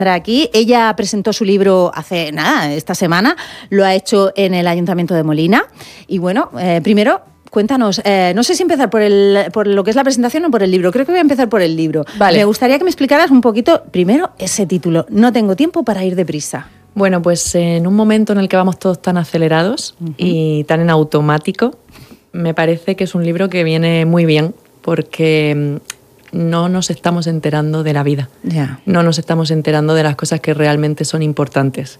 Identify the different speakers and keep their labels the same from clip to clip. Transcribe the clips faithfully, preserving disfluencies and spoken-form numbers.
Speaker 1: Aquí. Ella presentó su libro hace nada, esta semana, lo ha hecho en el Ayuntamiento de Molina. Y bueno, eh, primero, cuéntanos, eh, no sé si empezar por, el, por lo que es la presentación o por el libro. Creo que voy a empezar por el libro.
Speaker 2: Vale.
Speaker 1: Me gustaría que me explicaras un poquito, primero, ese título, No tengo tiempo para ir deprisa.
Speaker 2: Bueno, pues en un momento en el que vamos todos tan acelerados uh-huh. y tan en automático, me parece que es un libro que viene muy bien porque no nos estamos enterando de la vida,
Speaker 1: yeah.
Speaker 2: no nos estamos enterando de las cosas que realmente son importantes.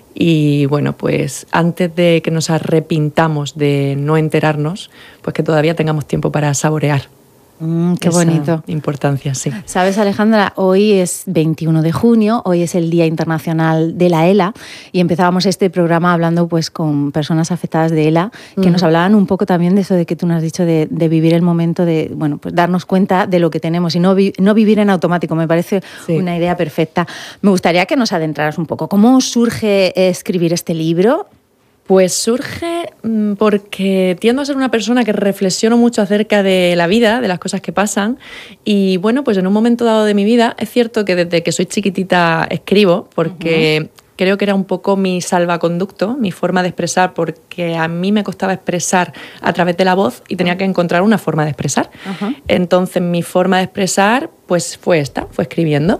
Speaker 2: Y bueno, pues antes de que nos arrepintamos de no enterarnos, pues que todavía tengamos tiempo para saborear.
Speaker 1: Mm, qué
Speaker 2: esa
Speaker 1: bonito.
Speaker 2: Importancia, sí.
Speaker 1: Sabes, Alejandra, hoy es veintiuno de junio, hoy es el Día Internacional de la ELA y empezábamos este programa hablando pues con personas afectadas de ELA que mm. nos hablaban un poco también de eso de que tú nos has dicho de, de vivir el momento de, bueno, pues darnos cuenta de lo que tenemos y no, vi, no vivir en automático. Me parece sí. una idea perfecta. Me gustaría que nos adentraras un poco. ¿Cómo surge escribir este libro?
Speaker 2: Pues surge porque tiendo a ser una persona que reflexiono mucho acerca de la vida, de las cosas que pasan y bueno, pues en un momento dado de mi vida es cierto que desde que soy chiquitita escribo porque uh-huh. creo que era un poco mi salvaconducto, mi forma de expresar porque a mí me costaba expresar a través de la voz y tenía que encontrar una forma de expresar. Uh-huh. Entonces mi forma de expresar pues fue esta, fue escribiendo.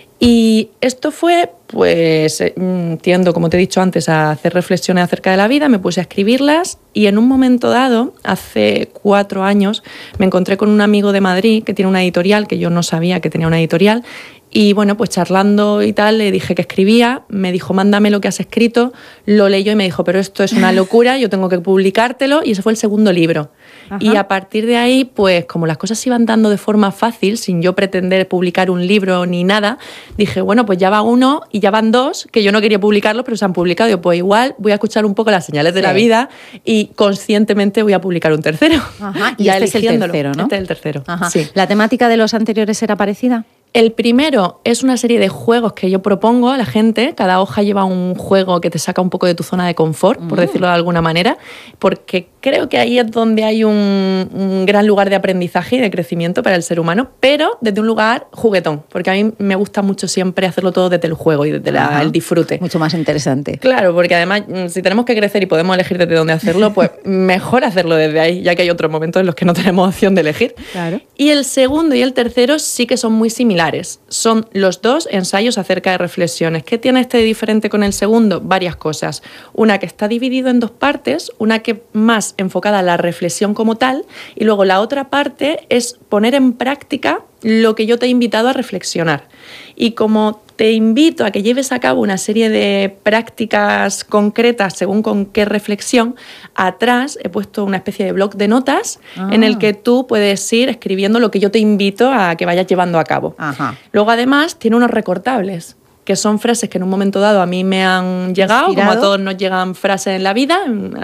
Speaker 2: Y esto fue, pues, tiendo, como te he dicho antes, a hacer reflexiones acerca de la vida, me puse a escribirlas y en un momento dado, hace cuatro años, me encontré con un amigo de Madrid que tiene una editorial, que yo no sabía que tenía una editorial, y bueno, pues charlando y tal, le dije que escribía, me dijo, mándame lo que has escrito, lo leyó y me dijo, pero esto es una locura, yo tengo que publicártelo, y ese fue el segundo libro. Ajá. Y a partir de ahí, pues como las cosas se iban dando de forma fácil, sin yo pretender publicar un libro ni nada, dije, bueno, pues ya va uno y ya van dos, que yo no quería publicarlos, pero se han publicado. Yo, pues igual voy a escuchar un poco las señales de sí. la vida y conscientemente voy a publicar un tercero.
Speaker 1: Ajá. Y ya este es el tercero, ¿no?
Speaker 2: Este es el tercero,
Speaker 1: Ajá.
Speaker 2: Sí.
Speaker 1: ¿La temática de los anteriores era parecida?
Speaker 2: El primero es una serie de juegos que yo propongo a la gente. Cada hoja lleva un juego que te saca un poco de tu zona de confort, por decirlo de alguna manera, porque creo que ahí es donde hay un, un gran lugar de aprendizaje y de crecimiento para el ser humano, pero desde un lugar juguetón, porque a mí me gusta mucho siempre hacerlo todo desde el juego y desde la, el disfrute.
Speaker 1: Mucho más interesante.
Speaker 2: Claro, porque además si tenemos que crecer y podemos elegir desde dónde hacerlo, pues mejor hacerlo desde ahí, ya que hay otros momentos en los que no tenemos opción de elegir.
Speaker 1: Claro.
Speaker 2: Y el segundo y el tercero sí que son muy similares. Son los dos ensayos acerca de reflexiones. ¿Qué tiene este de diferente con el segundo? Varias cosas. Una que está dividido en dos partes, una que más enfocada a la reflexión como tal, y luego la otra parte es poner en práctica lo que yo te he invitado a reflexionar. Y como te invito a que lleves a cabo una serie de prácticas concretas según con qué reflexión, atrás he puesto una especie de bloc de notas ah. en el que tú puedes ir escribiendo lo que yo te invito a que vayas llevando a cabo.
Speaker 1: Ajá.
Speaker 2: Luego, además, tiene unos recortables, que son frases que en un momento dado a mí me han llegado,
Speaker 1: ¿Inspirado?
Speaker 2: Como a todos nos llegan frases en la vida,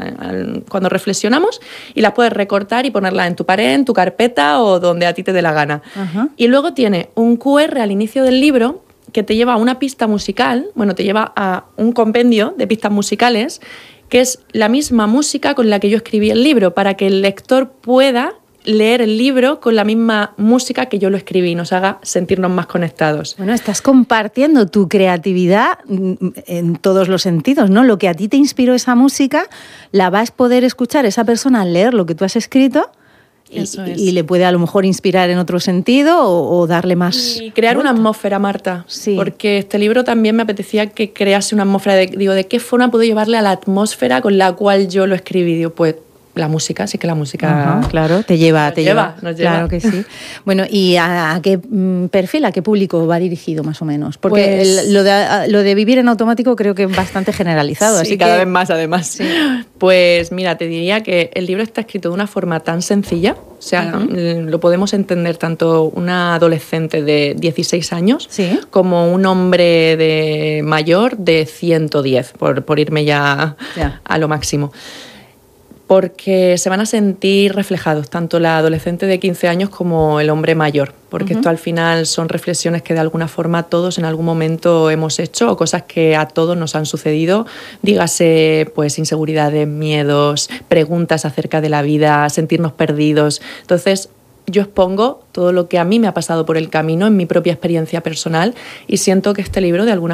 Speaker 2: cuando reflexionamos, y las puedes recortar y ponerlas en tu pared, en tu carpeta o donde a ti te dé la gana.
Speaker 1: Ajá.
Speaker 2: Y luego tiene un cu erre al inicio del libro que te lleva a una pista musical, bueno, te lleva a un compendio de pistas musicales, que es la misma música con la que yo escribí el libro, para que el lector pueda leer el libro con la misma música que yo lo escribí y nos haga sentirnos más conectados.
Speaker 1: Bueno, estás compartiendo tu creatividad en todos los sentidos, ¿no? Lo que a ti te inspiró esa música, la vas a poder escuchar esa persona al leer lo que tú has escrito y,
Speaker 2: Eso es.
Speaker 1: y le puede a lo mejor inspirar en otro sentido o, o darle más...
Speaker 2: Y crear
Speaker 1: vuelta.
Speaker 2: Una atmósfera, Marta,
Speaker 1: sí.
Speaker 2: porque este libro también me apetecía que crease una atmósfera, de, digo, ¿de qué forma puedo llevarle a la atmósfera con la cual yo lo escribí? Digo, pues la música, sí que la música...
Speaker 1: Ajá, claro, te lleva, te
Speaker 2: lleva,
Speaker 1: lleva.
Speaker 2: Nos lleva.
Speaker 1: Claro que sí. Bueno, ¿y a, a qué perfil, a qué público va dirigido más o menos? Porque
Speaker 2: pues,
Speaker 1: el, lo, de, lo de vivir en automático creo que es bastante generalizado.
Speaker 2: Sí,
Speaker 1: así
Speaker 2: cada
Speaker 1: que...
Speaker 2: vez más además.
Speaker 1: Sí.
Speaker 2: Pues mira, te diría que el libro está escrito de una forma tan sencilla, o sea, uh-huh. lo podemos entender tanto una adolescente de dieciséis años
Speaker 1: ¿Sí?
Speaker 2: como un hombre de mayor de ciento diez, por, por irme ya, ya a lo máximo. Porque se van a sentir reflejados tanto la adolescente de quince años como el hombre mayor, porque uh-huh. esto al final son reflexiones que de alguna forma todos en algún momento hemos hecho o cosas que a todos nos han sucedido, dígase pues inseguridades, miedos, preguntas acerca de la vida, sentirnos perdidos. Entonces yo expongo todo lo que a mí me ha pasado por el camino en mi propia experiencia personal y siento que este libro de alguna